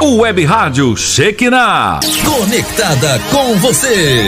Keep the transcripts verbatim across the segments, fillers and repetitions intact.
Web Rádio Shekinah. Conectada com você.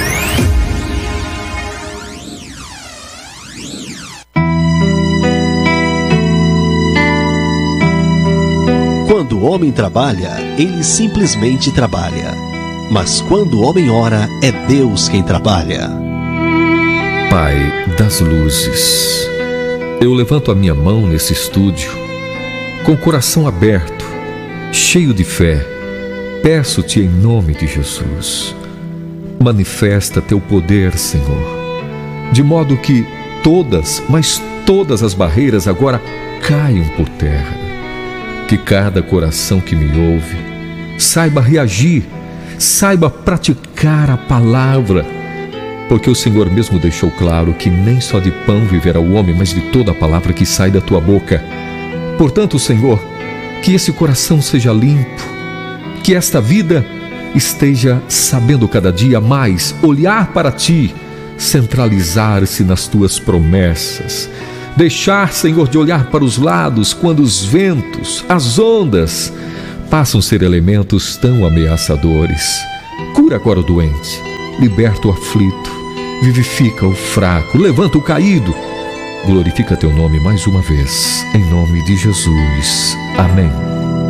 Quando o homem trabalha, ele simplesmente trabalha. Mas quando o homem ora, é Deus quem trabalha. Pai das luzes, eu levanto a minha mão nesse estúdio, com o coração aberto, cheio de fé. Peço-te em nome de Jesus, manifesta teu poder, Senhor, de modo que todas, mas todas as barreiras agora caiam por terra. Que cada coração que me ouve saiba reagir, saiba praticar a palavra, porque o Senhor mesmo deixou claro que nem só de pão viverá o homem, mas de toda a palavra que sai da tua boca. Portanto, Senhor, que esse coração seja limpo, que esta vida esteja sabendo cada dia mais olhar para ti, centralizar-se nas tuas promessas, deixar, Senhor, de olhar para os lados quando os ventos, as ondas passam a ser elementos tão ameaçadores. Cura agora o doente, liberta o aflito, vivifica o fraco, levanta o caído. Glorifica teu nome mais uma vez, em nome de Jesus. Amém.